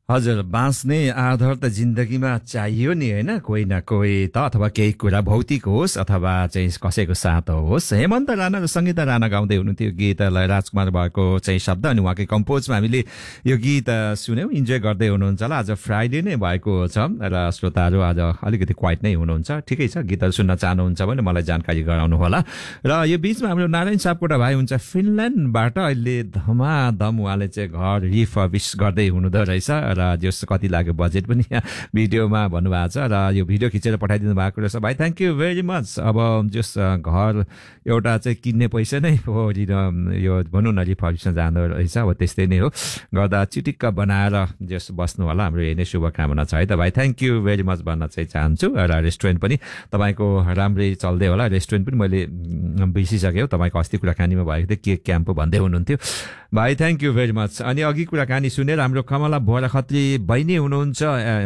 हजुर, बाँच्ने आधार त जिन्दगीमा चाहियो नि होइन, कोही न कोही त, अथवा केही कुरा भौतिक होस् अथवा चाहिँ कसैको साथ होस्। हेमन्त राणा र सङ्गीता राणा गाउँदै हुनुहुन्थ्यो गीतलाई, राजकुमार भएको चाहिँ शब्द अनि उहाँकै कम्पोजमा हामीले यो गीत सुन्यौँ। इन्जोय गर्दै हुनुहुन्छ होला। आज फ्राइडे नै भएको छ र श्रोताहरू आज अलिकति क्वाइट नै हुनुहुन्छ। ठिकै छ, गीतहरू सुन्न चाहनुहुन्छ भने मलाई जानकारी गराउनु होला। र यो बिचमा हाम्रो नारायण सापकोटा भाइ हुन्छ फिनल्यान्डबाट, अहिले धमाधम उहाँले चाहिँ घर रिफर्बिस गर्दै हुनुहुँदो रहेछ र जस कति लाग्यो बजेट पनि यहाँ भिडियोमा भन्नुभएको छ र यो भिडियो खिचेर पठाइदिनु भएको रहेछ भाइ, थ्याङ्क यू भेरी मच। अब जस घर एउटा चाहिँ किन्ने पैसा नै हो, यो भनौँ न रिफर्बिसमा जाँदो रहेछ, अब त्यस्तै नै हो, गर्दा चिटिक्क बनाएर जस बस्नु होला। हाम्रो यही नै शुभकामना छ है त भाइ, थ्याङ्क यू भेरी मच भन्न चाहिँ चाहन्छु। र रेस्टुरेन्ट पनि तपाईँको राम्रै चल्दै होला। रेस्टुरेन्ट पनि मैले बिर्सिसकेँ, तपाईँको अस्ति कुराकानीमा भएको थियो केक क्याम्प भन्दै हुनुहुन्थ्यो भाइ, थ्याङ्क यू भेरी मच। अनि अघि कुराकानी सुनेर हाम्रो कमला बोरा खत्री बहिनी हुनुहुन्छ,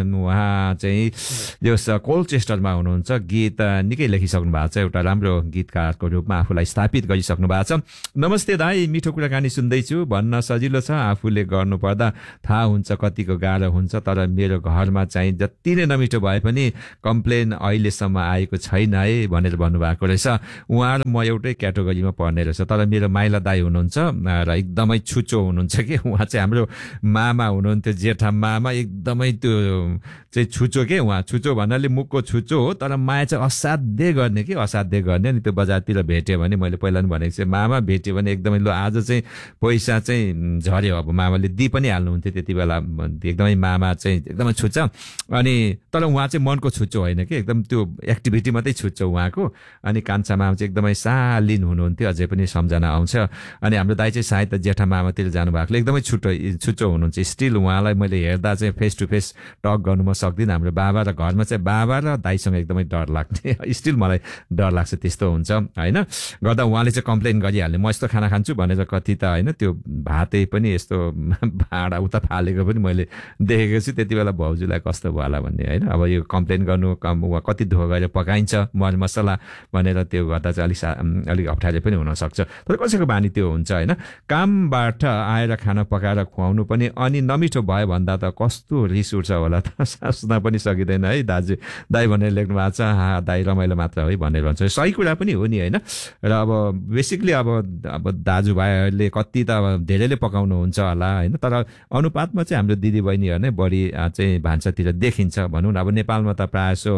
उहाँ चाहिँ जस कोलचेस्टरमा हुनुहुन्छ, गीत निकै लेखिसक्नु भएको छ, एउटा राम्रो गीतकारको रूपमा आफूलाई स्थापित गरिसक्नु भएको छ। नमस्ते दाई, मिठो कुराकानी सुन्दैछु, भन्न सजिलो छ, आफूले गर्नुपर्दा थाहा हुन्छ कतिको गाह्रो हुन्छ, तर मेरो घरमा चाहिँ जति नै नमिठो भए पनि कम्प्लेन अहिलेसम्म आएको छैन है भनेर भन्नुभएको रहेछ। उहाँ र म एउटै क्याटेगोरीमा पर्ने रहेछ, तर मेरो माइला दाई हुनुहुन्छ र एकदमै छुचो हुनुहुन्छ कि उहाँ चाहिँ हाम्रो मामा हुनुहुन्थ्यो, जेठा मामा, एकदमै त्यो चाहिँ छुचो के, उहाँ छुचो भन्नाले मुखको छुचो हो, तर माया चाहिँ असाध्यै गर्ने कि असाध्यै गर्ने। अनि त्यो बजारतिर भेट्यो भने, मैले पहिला पनि भनेको छु, मामा भेट्यो भने एकदमै ल आज चाहिँ पैसा चाहिँ झऱ्यो, अब मामाले दिइ पनि हाल्नुहुन्थ्यो त्यति बेला, एकदमै मामा चाहिँ एकदमै छुच्चा। अनि तर उहाँ चाहिँ मनको छुच्चो होइन कि, एकदम त्यो एक्टिभिटी मात्रै छुच्चो उहाँको। अनि कान्छा मामा चाहिँ एकदमै शालीन हुनुहुन्थ्यो, अझै पनि सम्झना आउँछ। अनि हाम्रो दाइ चाहिँ सायद जेठा मामातिर जानुभएकोले एकदमै छुच्चो हुनुहुन्छ स्टिल। उहाँलाई मैले हेर्दा चाहिँ फेस टु फेस टक गर्नु म सक्दिनँ। हाम्रो बाबा र घरमा चाहिँ बाबा र दाइसँग एकदमै डर लाग्ने, स्टिल मलाई डर लाग्छ, त्यस्तो हुन्छ होइन। गर्दा उहाँले चाहिँ कम्प्लेन गरिहाल्ने, म यस्तो खाना खान्छु भनेर, कति त होइन त्यो भातै पनि यस्तो भाँडा उता फालेको पनि मैले देखेको छु। त्यति बेला भाउजूलाई कस्तो भयो होला भन्ने होइन। अब यो कम्प्लेन गर्नु कति धोका गरेर पकाइन्छ मरमसला भनेर, त्यो गर्दा चाहिँ अलिक अप्ठ्यारो पनि हुनसक्छ। तर कसैको बानी त्यो हुन्छ होइन। कामबाट आएर खाना पकाएर खुवाउनु पनि अनि नमिठो भयो भन्दा त कस्तो रिस उठ्छ होला त, सोच्न पनि सकिँदैन है। दाजु दाइ भनेर लेख्नु भएको छ, दाइ रमाइलो मात्र है भनेर भन्छ, सही कुरा पनि हो नि होइन। र अब बेसिकली अब दाजुभाइहरूले कति त अब धेरैले पकाउनुहुन्छ होला होइन, तर अनुपातमा चाहिँ हाम्रो दिदीबहिनीहरू नै बढी चाहिँ भान्सातिर देखिन्छ भनौँ न। अब नेपालमा त प्रायः सो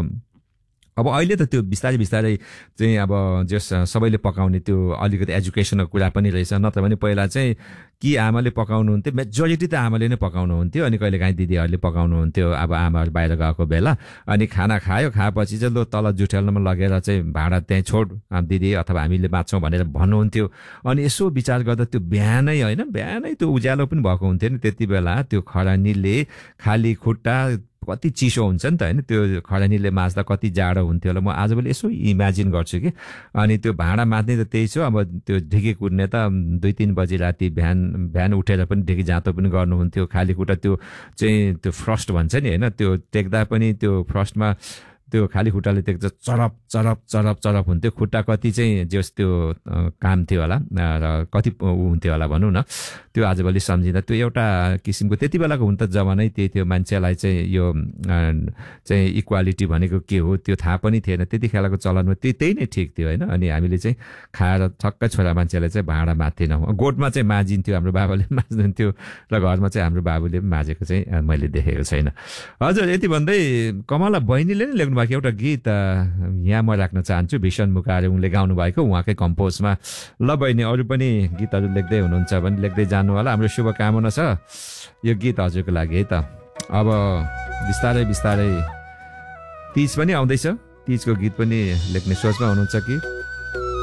अब अहिले त त्यो बिस्तारै बिस्तारै चाहिँ अब जस सबैले पकाउने त्यो अलिकति एजुकेसनको कुरा पनि रहेछ। नत्र भने पहिला चाहिँ कि आमाले पकाउनुहुन्थ्यो, मेजोरिटी त आमाले नै पकाउनुहुन्थ्यो, अनि कहिलेकाहीँ दिदीहरूले पकाउनुहुन्थ्यो अब आमाहरू बाहिर गएको बेला। अनि खाना खाएपछि चाहिँ लो तल जुठेल्नमा लगेर चाहिँ भाँडा त्यहीँ छोड दिदी अथवा हामीले बाँच्छौँ भनेर भन्नुहुन्थ्यो। अनि यसो विचार गर्दा त्यो बिहानै होइन, बिहानै त्यो उज्यालो पनि भएको हुन्थ्यो नि त्यति बेला। त्यो खरानीले खाली खुट्टा कति चिसो हुन्छ नि त होइन, त्यो खरानीले माझ्दा कति जाडो हुन्थ्यो होला। म आजभोलि यसो इमेजिन गर्छु कि। अनि त्यो भाँडा माझ्ने त त्यही छ, अब त्यो ढिकी कुट्ने त 2-3 बजी राति बिहान उठेर पनि ढिकी जाँतो पनि गर्नुहुन्थ्यो। खाली खुट्टा त्यो चाहिँ त्यो फ्रस्ट भन्छ नि होइन, त्यो टेक्दा पनि त्यो फ्रस्टमा त्यो खाली खुट्टाले देख्दा चरप चरप चरप चरप हुन्थ्यो। खुट्टा कति चाहिँ जस त्यो काम थियो होला र कति हुन्थ्यो होला भनौँ न। त्यो आजभोलि सम्झिँदा त्यो एउटा किसिमको त्यति बेलाको हुन त जमानै त्यही थियो। मान्छेलाई चाहिँ यो चाहिँ इक्वालिटी भनेको के हो त्यो थाहा पनि थिएन। त्यति खेलाको चलनमा त्यही नै ठिक थियो होइन। अनि हामीले चाहिँ खाएर छक्कै छोरा मान्छेलाई चाहिँ भाँडा माझ्थेनौँ। गोठमा चाहिँ माझिन्थ्यो, हाम्रो बाबाले माझ्नुहुन्थ्यो, र घरमा चाहिँ हाम्रो बाबुले पनि माझेको चाहिँ मैले देखेको छैन। हजुर, यति भन्दै कमला बहिनीले नै लेख्नु भएको एउटा गीत यहाँ म राख्न चाहन्छु। भीषण मुकाएर उनले गाउनु भएको, उहाँकै कम्पोजमा। ल बहिनी, अरू पनि गीतहरू लेख्दै हुनुहुन्छ भने लेख्दै जानु होला, हाम्रो शुभकामना छ। यो गीत हजुरको लागि है त। अब बिस्तारै बिस्तारै तीज पनि आउँदैछ, तीजको गीत पनि लेख्ने सोचमा हुनुहुन्छ कि?